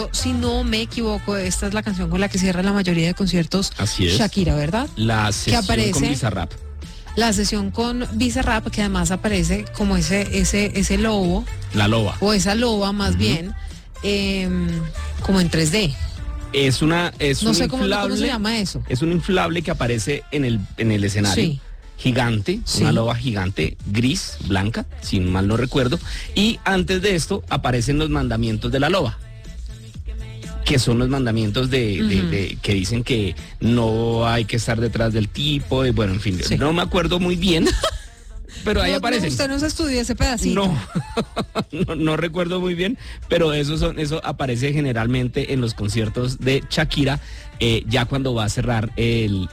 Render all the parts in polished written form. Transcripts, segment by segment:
Si no me equivoco, esta es la canción con la que cierra la mayoría de conciertos. Así es. Shakira, ¿verdad? La sesión aparece con Bizarrap. La sesión con Bizarrap, que además aparece como ese lobo, La loba. o esa loba más bien, como en 3D. Es No un sé inflable. cómo se llama eso. Es un inflable que aparece en el escenario. Sí. Gigante, Sí. una loba gigante, gris, blanca, si mal no recuerdo. Y antes de esto aparecen los mandamientos de la loba, que son los mandamientos de que dicen que no hay que estar detrás del tipo, y bueno, en fin, Sí. no me acuerdo muy bien, pero ahí No, aparecen. usted no se estudió ese pedacito. No recuerdo muy bien, pero eso aparece generalmente en los conciertos de Shakira, ya cuando va a cerrar el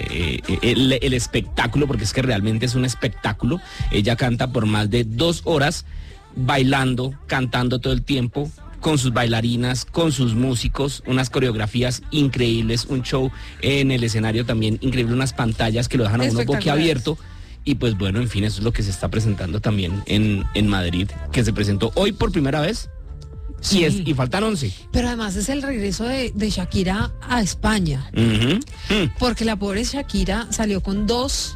espectáculo, porque es que realmente es un espectáculo. Ella canta por más de 2 horas, bailando, cantando todo el tiempo, con sus bailarinas, con sus músicos, unas coreografías increíbles, un show en el escenario también increíble, unas pantallas que lo dejan a uno boquiabierto. Y pues bueno, en fin, eso es lo que se está presentando también en Madrid, que se presentó hoy por primera vez. Sí. Y faltan 11. Pero además es el regreso de Shakira a España. Porque la pobre Shakira salió con dos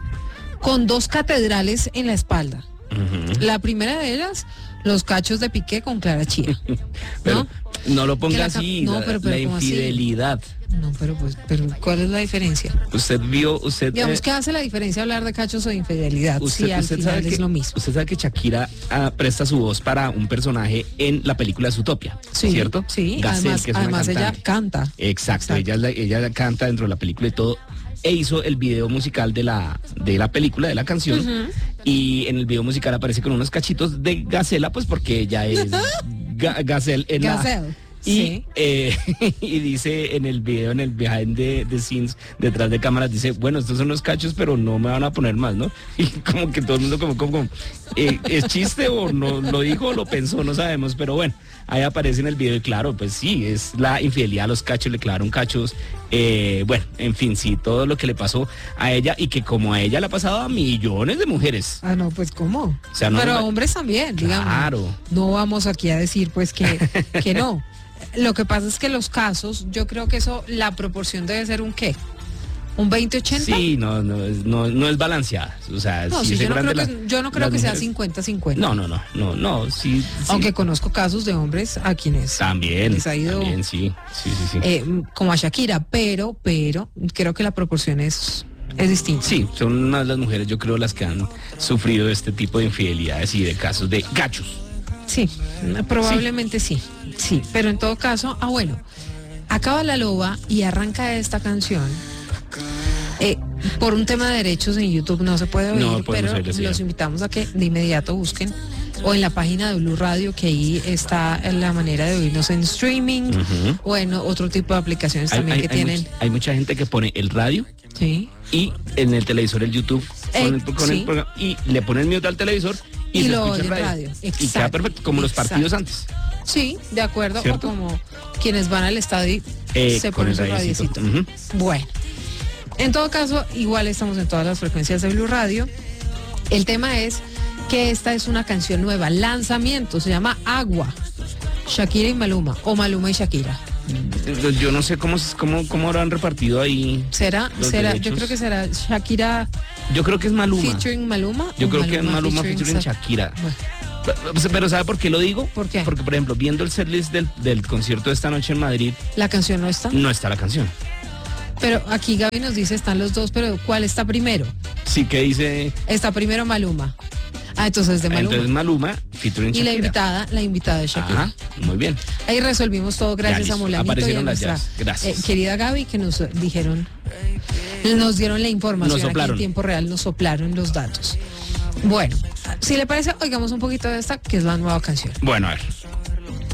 catedrales en la espalda. La primera de ellas, los cachos de Piqué con Clara Chía. Pero no lo ponga así, no, pero la ¿cómo así? infidelidad. No, pero ¿cuál es la diferencia? Usted Digamos, ¿qué hace la diferencia hablar de cachos o de infidelidad? Si al final es lo mismo. Usted sabe que Shakira presta su voz para un personaje en la película Zootopia, Sí, ¿cierto? Sí, Gazelle, que es una además ella cantante. canta. Exacto. Ella canta dentro de la película y todo. E hizo el video musical de la película, de la canción. Y en el video musical aparece con unos cachitos de gacela, pues porque ella es Gazelle en Gazelle. Y, Sí. y dice en el video, en el behind the scenes, detrás de cámaras, dice, bueno, estos son los cachos, pero no me van a poner más, ¿no? Y como que todo el mundo como ¿es chiste o no lo dijo o lo pensó? No sabemos, pero bueno, ahí aparece en el video y claro, pues sí, es la infidelidad a los cachos, le clavaron cachos, bueno, en fin, sí, todo lo que le pasó a ella y que como a ella le ha pasado a millones de mujeres. Ah, no, pues ¿cómo? O sea, no, pero a no, hombres también, digamos. Claro. No vamos aquí a decir pues que no. Lo que pasa es que los casos, yo creo que eso, la proporción debe ser un ¿qué? ¿Un 20-80? Sí, no es balanceada. O sea, No, sí, sí, yo no creo que sea mujeres... 50-50. No, sí. Aunque conozco casos de hombres a quienes También, les ha ido sí. como a Shakira, pero creo que la proporción es distinta. Sí, son más las mujeres, yo creo, las que han sufrido este tipo de infidelidades y de casos de gachos. Sí, probablemente sí, pero en todo caso, bueno, acaba la loba y arranca esta canción. Por un tema de derechos en YouTube no se puede oír, pero los invitamos a que de inmediato busquen o en la página de Blue Radio, que ahí está la manera de oírnos en streaming o en otro tipo de aplicaciones también que tienen. Hay mucha gente que pone el radio y en el televisor el YouTube con el programa y le pone el mute al televisor y lo oye el radio. Y queda perfecto, como los partidos antes. Sí, de acuerdo, ¿cierto? O como quienes van al estadio y se ponen su radiecito. Bueno, en todo caso, igual estamos en todas las frecuencias de Blue Radio. El tema es que esta es una canción nueva, lanzamiento, se llama Agua. Shakira y Maluma, o Maluma y Shakira. Yo no sé cómo habrán repartido ahí. ¿Será? Yo creo que será Shakira. Yo creo que es Maluma. Featuring Maluma. Yo creo que es Maluma featuring Shakira. Bueno. Pero ¿sabe por qué lo digo? ¿Por qué? Porque, por ejemplo, viendo el setlist del concierto de esta noche en Madrid. ¿La canción no está? No está la canción. Pero aquí Gaby nos dice, están los dos, pero ¿cuál está primero? Sí, que dice... Está primero Maluma. Entonces de Maluma. Entonces Maluma, featuring Shakira. Y la invitada de Shakira. Ajá, muy bien. Ahí resolvimos todo gracias a Molanito y a nuestra querida Gaby, que nos dieron la información aquí en tiempo real, nos soplaron los datos. Bueno, si le parece, oigamos un poquito de esta, que es la nueva canción. Bueno, a ver.